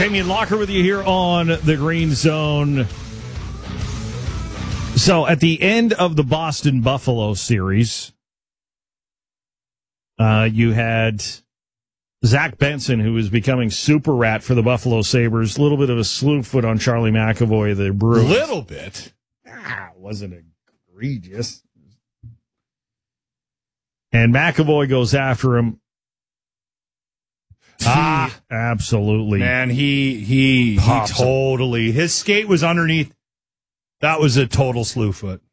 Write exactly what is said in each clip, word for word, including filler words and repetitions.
Jamie and Locker with you here on the Green Zone. So at the end of the Boston Buffalo series, uh, you had Zach Benson, who is becoming super rat for the Buffalo Sabres. A little bit of a slew foot on Charlie McAvoy, the Bruins. A little bit. Ah, it wasn't egregious. And McAvoy goes after him. Ah, absolutely. Man, he he, he totally, his skate was underneath. That was a total slew foot.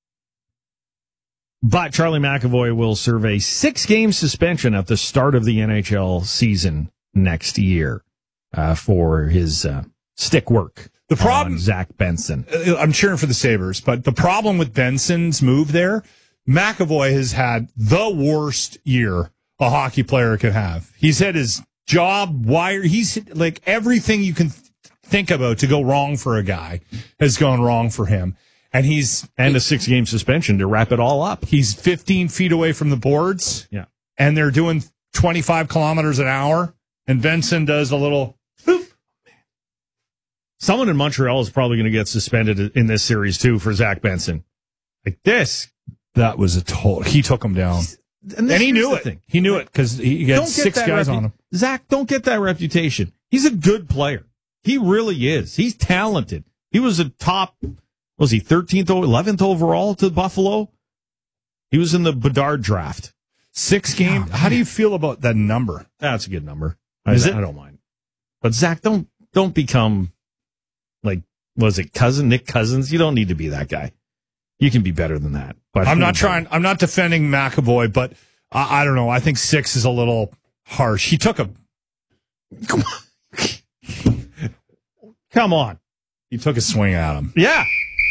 But Charlie McAvoy will serve a six-game suspension at the start of the N H L season next year uh, for his uh, stick work. The problem, on Zach Benson. I'm cheering for the Sabres, but the problem with Benson's move there, McAvoy has had the worst year a hockey player could have. He's had his job wire. He's like everything you can th- think about to go wrong for a guy has gone wrong for him. And he's and a six game suspension to wrap it all up. He's fifteen feet away from the boards. Yeah. And they're doing twenty-five kilometers an hour. And Benson does a little boop. Someone in Montreal is probably going to get suspended in this series too for Zach Benson. Like this. That was a total. He took him down. And, and he knew it. Thing. He knew it because he had six guys repu- on him. Zach, don't get that reputation. He's a good player. He really is. He's talented. He was a top, was he thirteenth, eleventh overall to Buffalo? He was in the Bedard draft. Six game. Oh, how do you feel about that number? That's a good number. Is I, it? I don't mind. But Zach, don't don't become like, was it cousin Nick Cousins? You don't need to be that guy. You can be better than that. But I'm not trying. I'm not defending McAvoy, but I, I don't know. I think six is a little harsh. He took a. Come on. Come on. He took a swing at him. Yeah.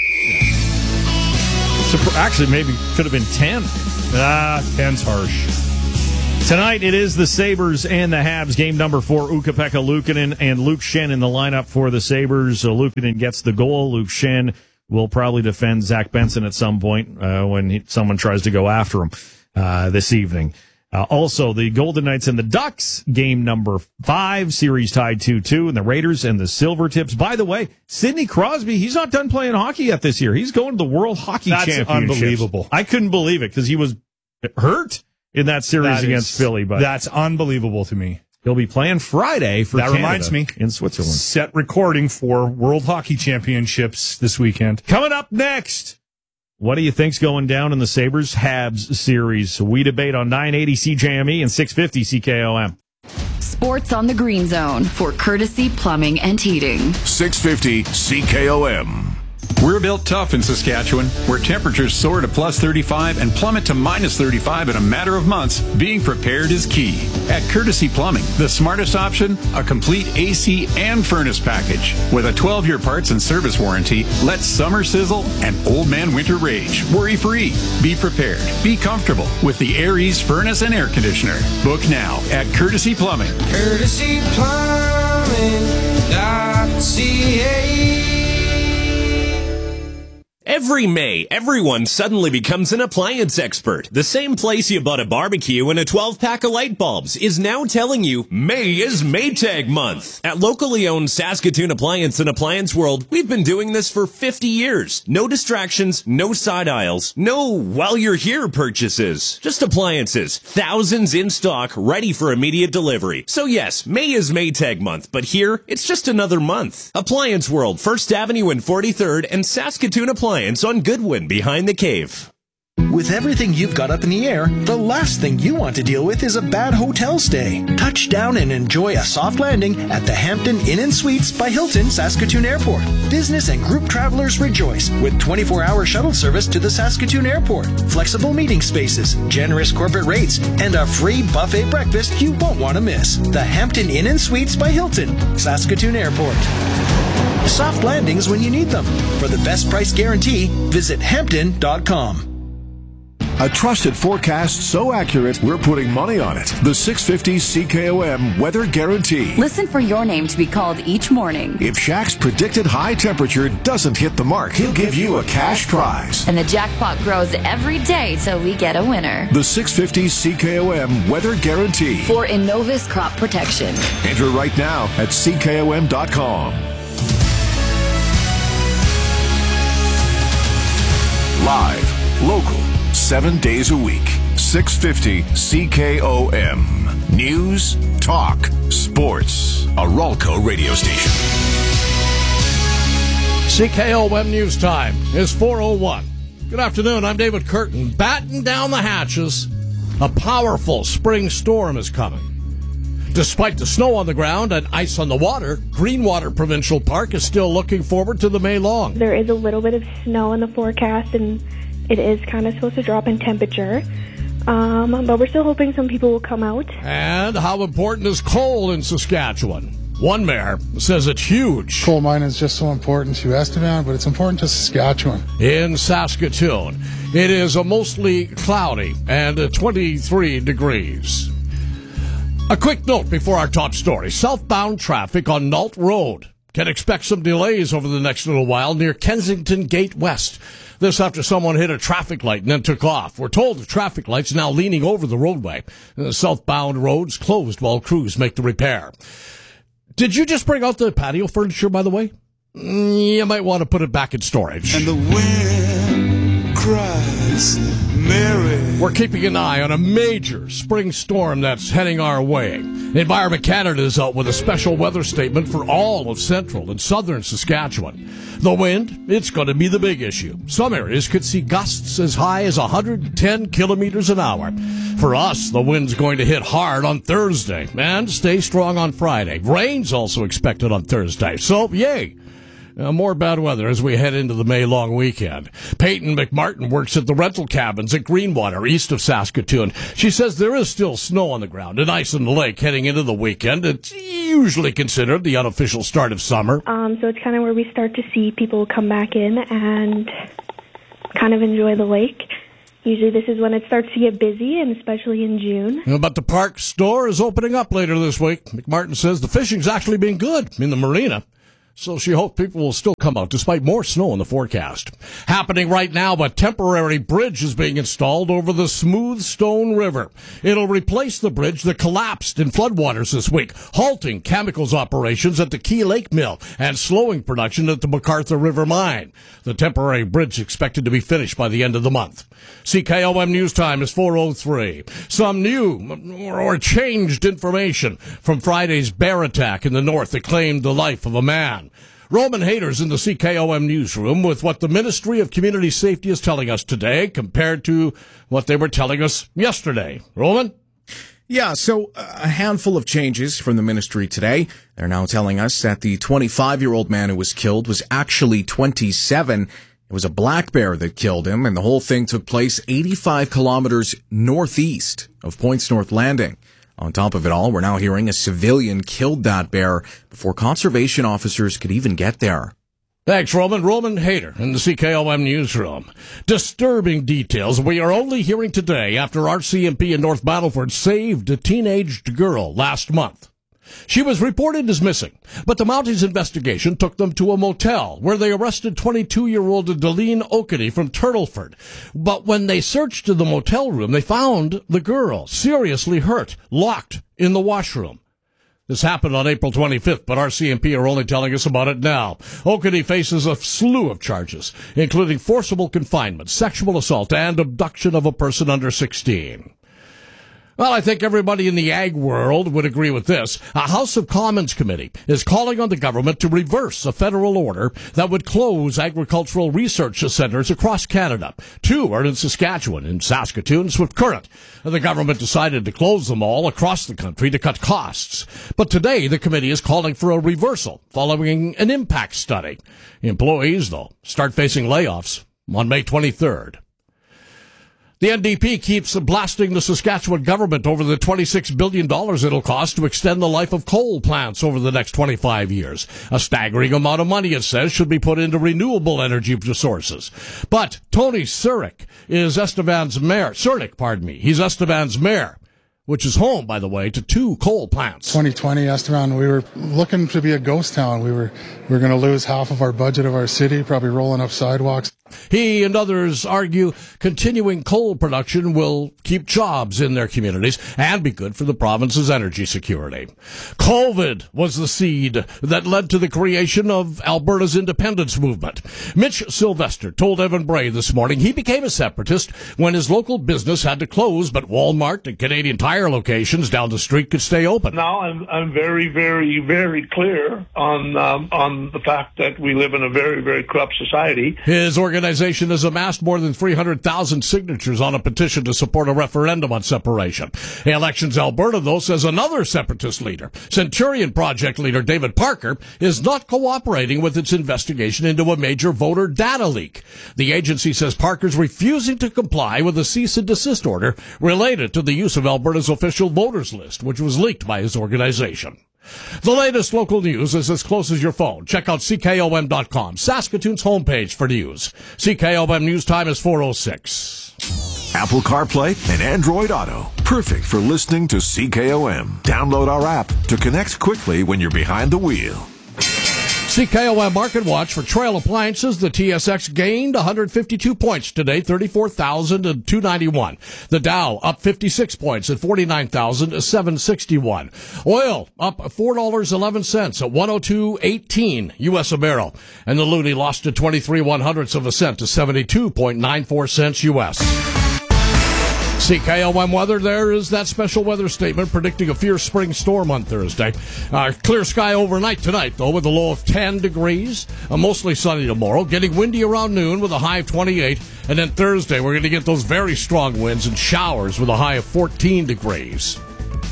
So actually, maybe could have been ten. Ah, ten's harsh. Tonight, it is the Sabres and the Habs. Game number four, Ukko-Pekka Luukkonen and Luke Schenn in the lineup for the Sabres. So Luukkonen gets the goal. Luke Schenn will probably defend Zach Benson at some point uh, when he, someone tries to go after him uh, this evening. Uh, also, the Golden Knights and the Ducks, game number five, series tied two two, and the Raiders and the Silvertips. By the way, Sidney Crosby, he's not done playing hockey yet this year. He's going to the World Hockey That's Championships. Unbelievable. I couldn't believe it because he was hurt in that series that against is, Philly. But that's unbelievable to me. He'll be playing Friday for that Canada reminds me in Switzerland. Set recording for World Hockey Championships this weekend. Coming up next, what do you think's going down in the Sabres Habs series? We debate on nine eighty C J M E and six fifty C K O M. Sports on the Green Zone for Courtesy Plumbing and Heating. six fifty C K O M. We're built tough in Saskatchewan, where temperatures soar to plus thirty-five and plummet to minus thirty-five in a matter of months. Being prepared is key. At Courtesy Plumbing, the smartest option, a complete A C and furnace package. With a twelve-year parts and service warranty, let summer sizzle and old man winter rage. Worry-free. Be prepared. Be comfortable with the AirEase furnace and air conditioner. Book now at Courtesy Plumbing. Courtesy Plumbing dot C A. Every May, everyone suddenly becomes an appliance expert. The same place you bought a barbecue and a twelve-pack of light bulbs is now telling you May is Maytag month. At locally owned Saskatoon Appliance and Appliance World, we've been doing this for fifty years. No distractions, no side aisles, no while you're here purchases. Just appliances, thousands in stock, ready for immediate delivery. So yes, May is Maytag month, but here, it's just another month. Appliance World, First Avenue and forty-third, and Saskatoon Appliance on Goodwin behind the cave. With everything you've got up in the air, the last thing you want to deal with is a bad hotel stay. Touch down and enjoy a soft landing at the Hampton Inn and Suites by Hilton Saskatoon Airport. Business and group travelers rejoice with twenty-four hour shuttle service to the Saskatoon Airport, flexible meeting spaces, generous corporate rates, and a free buffet breakfast you won't want to miss. The Hampton Inn and Suites by Hilton, Saskatoon Airport. Soft landings when you need them. For the best price guarantee, visit Hampton dot com. A trusted forecast so accurate, we're putting money on it. The six fifty C K O M Weather Guarantee. Listen for your name to be called each morning. If Shaq's predicted high temperature doesn't hit the mark, he'll give you a cash prize. And the jackpot grows every day till we get a winner. The six fifty C K O M Weather Guarantee. For Innovis Crop Protection. Enter right now at C K O M dot com. Live, local, seven days a week. six fifty C K O M. News, talk, sports. A Ralco radio station. C K O M News Time is four oh one. Good afternoon, I'm David Curtin. Batten down the hatches. A powerful spring storm is coming. Despite the snow on the ground and ice on the water, Greenwater Provincial Park is still looking forward to the May long. There is a little bit of snow in the forecast, and it is kind of supposed to drop in temperature. Um, but we're still hoping some people will come out. And how important is coal in Saskatchewan? One mayor says it's huge. Coal mining is just so important to Estevan, but it's important to Saskatchewan. In Saskatoon, it is a mostly cloudy and twenty-three degrees. A quick note before our top story. Southbound traffic on Nault Road can expect some delays over the next little while near Kensington Gate West. This after someone hit a traffic light and then took off. We're told the traffic light's now leaning over the roadway. The southbound road's closed while crews make the repair. Did you just bring out the patio furniture, by the way? You might want to put it back in storage. And the wind cries, Mary. We're keeping an eye on a major spring storm that's heading our way. Environment Canada is out with a special weather statement for all of central and southern Saskatchewan. The wind, it's going to be the big issue. Some areas could see gusts as high as one hundred ten kilometers an hour. For us, the wind's going to hit hard on Thursday and stay strong on Friday. Rain's also expected on Thursday. So, yay. Uh, more bad weather as we head into the May long weekend. Peyton McMartin works at the rental cabins at Greenwater, east of Saskatoon. She says there is still snow on the ground and ice in the lake heading into the weekend. It's usually considered the unofficial start of summer. Um, so it's kind of where we start to see people come back in and kind of enjoy the lake. Usually this is when it starts to get busy, and especially in June. But the park store is opening up later this week. McMartin says the fishing's actually been good in the marina. So she hopes people will still come out despite more snow in the forecast. Happening right now, a temporary bridge is being installed over the Smooth Stone River. It'll replace the bridge that collapsed in floodwaters this week, halting chemicals operations at the Key Lake Mill and slowing production at the MacArthur River Mine. The temporary bridge is expected to be finished by the end of the month. C K O M News Time is four oh three. Some new or changed information from Friday's bear attack in the north that claimed the life of a man. Roman Hayter's in the C K O M newsroom with what the Ministry of Community Safety is telling us today compared to what they were telling us yesterday. Roman? Yeah, so a handful of changes from the ministry today. They're now telling us that the twenty-five-year-old man who was killed was actually twenty-seven. It was a black bear that killed him, and the whole thing took place eighty-five kilometers northeast of Points North Landing. On top of it all, we're now hearing a civilian killed that bear before conservation officers could even get there. Thanks, Roman. Roman Hayter in the C K O M newsroom. Disturbing details we are only hearing today after R C M P in North Battleford saved a teenaged girl last month. She was reported as missing, but the Mounties investigation took them to a motel where they arrested twenty-two-year-old Deline Okeny from Turtleford. But when they searched the motel room, they found the girl seriously hurt, locked in the washroom. This happened on April twenty-fifth, but R C M P are only telling us about it now. Okeny faces a slew of charges, including forcible confinement, sexual assault, and abduction of a person under sixteen. Well, I think everybody in the ag world would agree with this. A House of Commons committee is calling on the government to reverse a federal order that would close agricultural research centers across Canada. Two are in Saskatchewan, in Saskatoon, and Swift Current. The government decided to close them all across the country to cut costs. But today, the committee is calling for a reversal following an impact study. Employees, though, start facing layoffs on May twenty-third. The N D P keeps blasting the Saskatchewan government over the twenty-six billion dollars it'll cost to extend the life of coal plants over the next twenty-five years. A staggering amount of money, it says, should be put into renewable energy sources. But Tony Surik is Estevan's mayor. Surnick, pardon me. He's Estevan's mayor, which is home, by the way, to two coal plants. twenty twenty, Estevan, we were looking to be a ghost town. We were we were going to lose half of our budget of our city, probably rolling up sidewalks. He and others argue continuing coal production will keep jobs in their communities and be good for the province's energy security. COVID was the seed that led to the creation of Alberta's independence movement. Mitch Sylvester told Evan Bray this morning he became a separatist when his local business had to close, but Walmart and Canadian Tire locations down the street could stay open. Now I'm I'm very, very, very clear on um, on the fact that we live in a very, very corrupt society. His organization organization has amassed more than three hundred thousand signatures on a petition to support a referendum on separation. Elections Alberta, though, says another separatist leader, Centurion Project leader David Parker, is not cooperating with its investigation into a major voter data leak. The agency says Parker's refusing to comply with a cease and desist order related to the use of Alberta's official voters list, which was leaked by his organization. The latest local news is as close as your phone. Check out C K O M dot com, Saskatoon's homepage for news. C K O M news time is four oh six. Apple CarPlay and Android Auto. Perfect for listening to C K O M. Download our app to connect quickly when you're behind the wheel. C K O M Market Watch for Trail Appliances. The T S X gained one hundred fifty-two points today, thirty-four thousand two hundred ninety-one. The Dow up fifty-six points at forty-nine thousand seven hundred sixty-one. Oil up four dollars and eleven cents at one oh two eighteen U S a barrel. And the loonie lost to twenty-three one hundredths of a cent to seventy-two point nine four cents U S. C K O M weather, there is that special weather statement predicting a fierce spring storm on Thursday. Uh, clear sky overnight tonight, though, with a low of ten degrees. Uh, mostly sunny tomorrow, getting windy around noon with a high of twenty-eight. And then Thursday, we're going to get those very strong winds and showers with a high of fourteen degrees.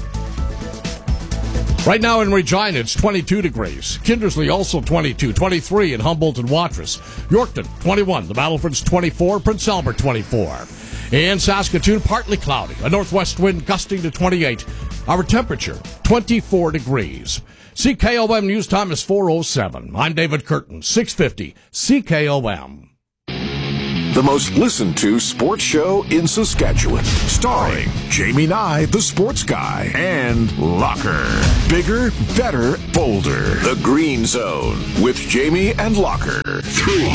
Right now in Regina, it's twenty-two degrees. Kindersley also twenty-two, twenty-three in Humboldt and Watrous. Yorkton, twenty-one. The Battleford's twenty-four. Prince Albert, twenty-four. In Saskatoon, partly cloudy. A northwest wind gusting to twenty-eight. Our temperature, twenty-four degrees. C K O M news time is four oh seven. I'm David Curtin, six fifty C K O M. The most listened to sports show in Saskatchewan. Starring Jamie Nye, the sports guy, and Locker. Bigger, better, bolder. The Green Zone with Jamie and Locker. Three,